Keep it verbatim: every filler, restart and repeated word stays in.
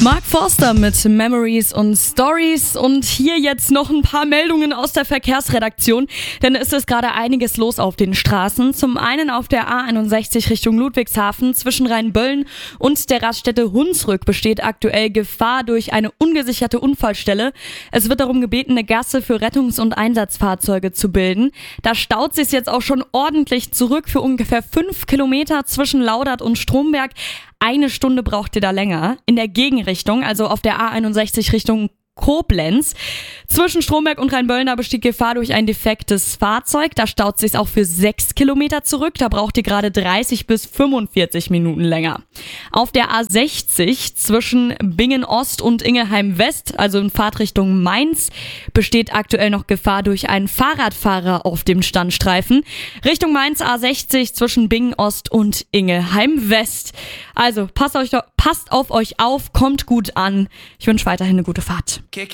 Mark Forster mit Memories und Stories und hier jetzt noch ein paar Meldungen aus der Verkehrsredaktion, denn es ist gerade einiges los auf den Straßen. Zum einen auf der A einundsechzig Richtung Ludwigshafen zwischen Rheinböllen und der Raststätte Hunsrück besteht aktuell Gefahr durch eine ungesicherte Unfallstelle. Es wird darum gebeten, eine Gasse für Rettungs- und Einsatzfahrzeuge zu bilden. Da staut sich jetzt auch schon ordentlich zurück für ungefähr fünf Kilometer zwischen Laudert und Stromberg. Eine Stunde braucht ihr da länger. In der Gegenrichtung, also auf der A einundsechzig Richtung Koblenz. Zwischen Stromberg und Rheinböllen, da besteht Gefahr durch ein defektes Fahrzeug. Da staut sich auch für sechs Kilometer zurück. Da braucht ihr gerade dreißig bis fünfundvierzig Minuten länger. Auf der A sechzig zwischen Bingen Ost und Ingelheim West, also in Fahrtrichtung Mainz, besteht aktuell noch Gefahr durch einen Fahrradfahrer auf dem Standstreifen. Richtung Mainz A sechzig zwischen Bingen Ost und Ingelheim West. Also passt, euch, passt auf euch auf, kommt gut an. Ich wünsche weiterhin eine gute Fahrt.